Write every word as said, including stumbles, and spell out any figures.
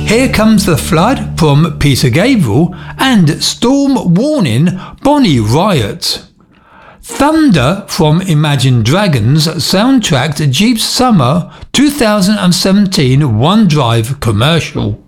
Here Comes the Flood from Peter Gabriel and Storm Warning Bonnie Riot. Thunder from Imagine Dragons soundtracked Jeep's summer two thousand seventeen OneDrive commercial.